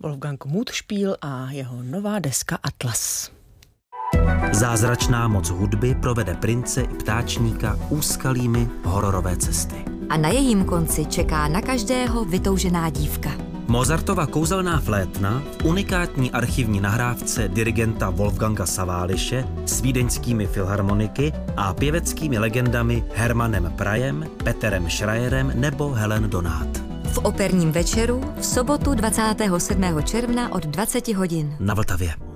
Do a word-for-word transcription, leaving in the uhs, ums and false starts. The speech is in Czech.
Wolfgang Mutspiel a jeho nová deska Atlas. Zázračná moc hudby provede prince i ptáčníka úskalými hororové cesty. A na jejím konci čeká na každého vytoužená dívka. Mozartova kouzelná flétna v unikátní archivní nahrávce dirigenta Wolfganga Saváliše s vídeňskými filharmoniky a pěveckými legendami Hermannem Prajem, Peterem Schreierem nebo Helen Donát. V operním večeru v sobotu dvacátého sedmého června od dvaceti hodin. Na Vltavě.